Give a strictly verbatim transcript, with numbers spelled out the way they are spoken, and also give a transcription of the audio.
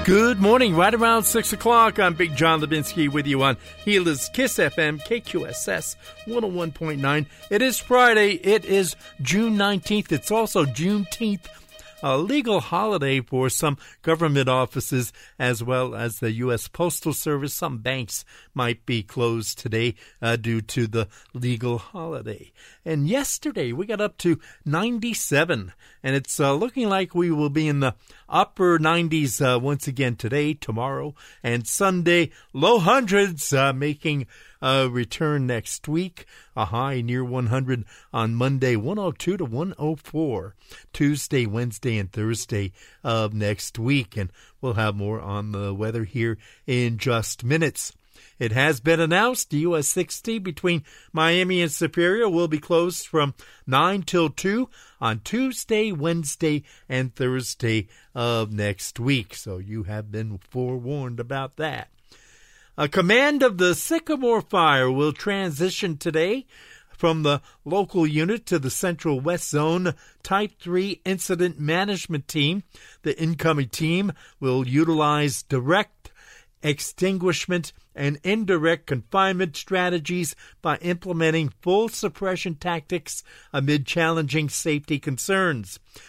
Good morning, right around six o'clock. I'm Big John Levinsky with you on Gila's Kiss F M, K Q S S one oh one point nine. It is Friday. It is June nineteenth. It's also Juneteenth, a legal holiday for some government offices as well as the U S Postal Service. Some banks might be closed today uh, due to the legal holiday. And yesterday we got up to ninety-seven, and it's uh, looking like we will be in the upper nineties uh, once again today, tomorrow, and Sunday. Low hundreds uh, making a return next week. A high near one hundred on Monday, one oh two to one oh four. Tuesday, Wednesday, and Thursday of next week. And we'll have more on the weather here in just minutes. It has been announced the U S sixty between Miami and Superior will be closed from nine till two on Tuesday, Wednesday, and Thursday of next week. So you have been forewarned about that. A command of the Sycamore Fire will transition today from the local unit to the Central West Zone Type three Incident Management Team. The incoming team will utilize direct extinguishment and indirect confinement strategies by implementing full suppression tactics amid challenging safety concerns.